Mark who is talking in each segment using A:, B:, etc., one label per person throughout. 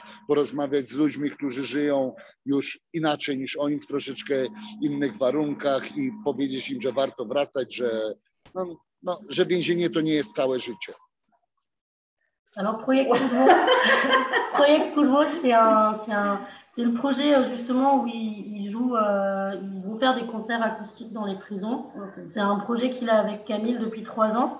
A: porozmawiać z ludźmi, którzy żyją już inaczej niż oni, w troszeczkę innych warunkach i powiedzieć im, że warto wracać, że więzienie to nie jest całe życie.
B: Alors, Project Pulvo, c'est le projet justement où ils vont faire des concerts acoustiques dans les prisons. C'est un projet qu'il a avec Camille depuis 3 ans.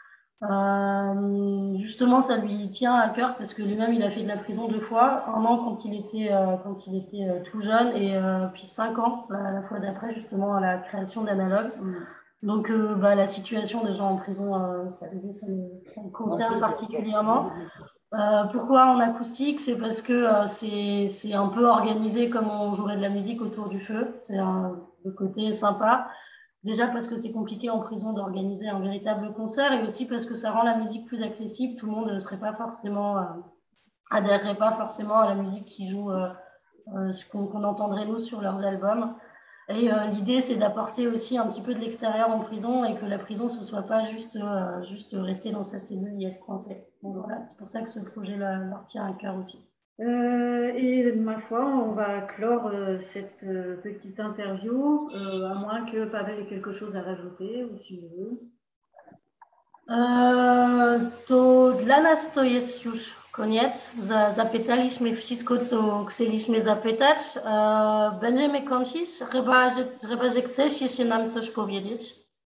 B: Justement, ça lui tient à cœur parce que lui-même, il a fait de la prison 2 fois. 1 an quand il était tout jeune et puis 5 ans la fois d'après, justement, à la création d'Analogues. Donc, la situation des gens en prison, ça me concerne particulièrement. Pourquoi en acoustique? C'est parce que c'est un peu organisé comme on jouerait de la musique autour du feu. C'est le côté sympa. Déjà parce que c'est compliqué en prison d'organiser un véritable concert et aussi parce que ça rend la musique plus accessible. Tout le monde ne serait pas forcément, adhérerait pas forcément à la musique qui joue, ce qu'on entendrait nous sur leurs albums. Et l'idée, c'est d'apporter aussi un petit peu de l'extérieur en prison et que la prison, ce ne soit pas juste rester dans sa cellule et être coincé. Donc voilà, c'est pour ça que ce projet-là leur tient à cœur aussi.
C: Et ma foi, on va clore cette petite interview, à moins que Pavel ait quelque chose à rajouter, ou si vous voulez.
B: To dla nas to jest już koniec. Zapytaliśmy wszystko, co chcieliśmy zapytać. Będziemy kończyć, chyba że chcesz jeszcze nam coś powiedzieć.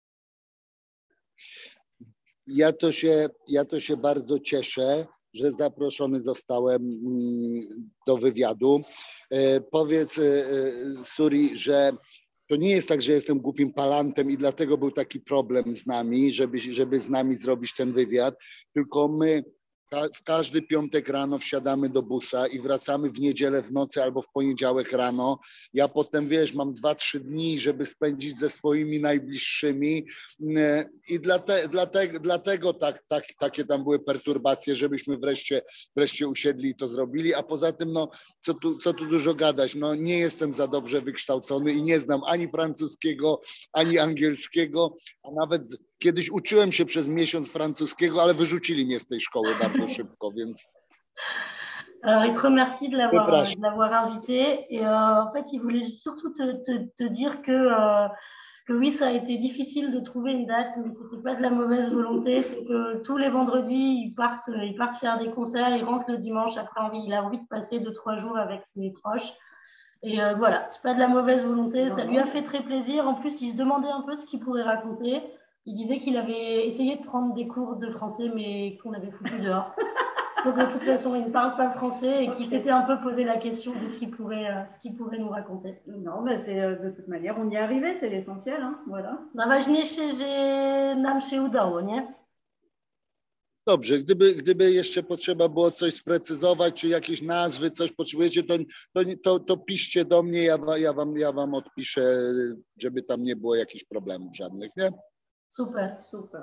A: Ja to się bardzo cieszę, że zaproszony zostałem do wywiadu. Powiedz, Suri, że to nie jest tak, że jestem głupim palantem i dlatego był taki problem z nami, żeby z nami zrobić ten wywiad, tylko my w każdy piątek rano wsiadamy do busa i wracamy w niedzielę w nocy albo w poniedziałek rano. Ja potem, wiesz, mam 2-3 dni, żeby spędzić ze swoimi najbliższymi i dlatego takie tam były perturbacje, żebyśmy wreszcie usiedli i to zrobili, a poza tym, no, co tu dużo gadać, no, nie jestem za dobrze wykształcony i nie znam ani francuskiego, ani angielskiego, a nawet kiedyś uczyłem się przez miesiąc francuskiego, ale wyrzucili mnie z tej szkoły bardzo szybko, więc...
B: Alors, il te remercie de l'avoir invité. Et en fait, il voulait surtout te dire que oui, ça a été difficile de trouver une date, mais c'était pas de la mauvaise volonté. C'est que tous les vendredis, ils partent faire des concerts, ils rentrent le dimanche. Après, il a envie de passer 2-3 jours avec ses proches. Et voilà, c'est pas de la mauvaise volonté. Ça lui a fait très plaisir. En plus, il se demandait un peu ce qu'il pourrait raconter. Il disait qu'il avait essayé de prendre des cours de français, mais qu'on avait foutu dehors. Donc, de toute façon, il ne parle pas français et qu'il s'était un peu posé la question de ce qu'il pourrait nous raconter.
C: Non, mais c'est de toute manière, on y est arrivé, c'est l'essentiel, hein, voilà.
B: Najważniejsze, że nam się udało, nie?
A: Dobrze, gdyby jeszcze potrzeba było coś sprecyzować, czy jakieś nazwy, coś potrzebujecie, to piszcie do mnie, ja wam odpiszę, żeby tam nie było jakichś problemów żadnych, nie?
B: Super.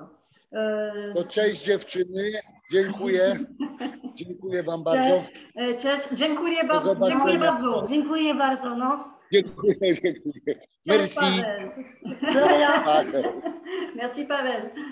A: To cześć dziewczyny, dziękuję. Dziękuję wam bardzo.
C: Cześć, dziękuję bardzo.
B: Dziękuję bardzo, no.
A: Dziękuję. Merci.
B: Paweł.
C: Merci Pavel.